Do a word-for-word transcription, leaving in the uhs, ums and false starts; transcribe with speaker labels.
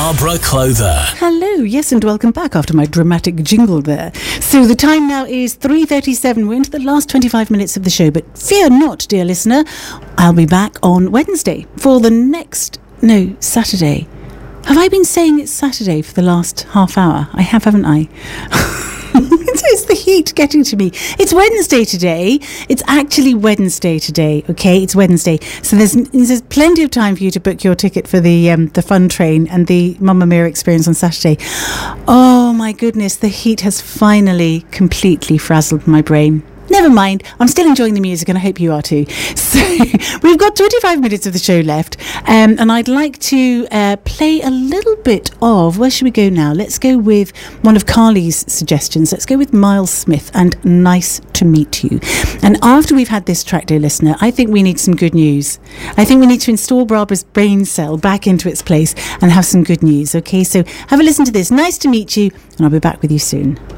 Speaker 1: Barbara Clother.
Speaker 2: Hello, yes, and welcome back after my dramatic jingle there. So the time now is three thirty-seven. We're into the last twenty-five minutes of the show, but fear not, dear listener. I'll be back on Wednesday for the next, no, Saturday. Have I been saying it's Saturday for the last half hour? I have, haven't I? it's, it's the heat getting to me. It's Wednesday today. It's actually Wednesday today, okay? It's Wednesday. So there's there's plenty of time for you to book your ticket for the um, the fun train and the Mamma Mia experience on Saturday. Oh my goodness, the heat has finally completely frazzled my brain. Never mind, I'm still enjoying the music and I hope you are too. So we've got twenty-five minutes of the show left, um, and I'd like to uh, play a little bit of, where should we go now? Let's go with one of Carly's suggestions. Let's go with Miles Smith and Nice to Meet You. And after we've had this track, dear listener, I think we need some good news. I think we need to install Barbara's brain cell back into its place and have some good news, okay? So have a listen to this. Nice to meet you, and I'll be back with you soon.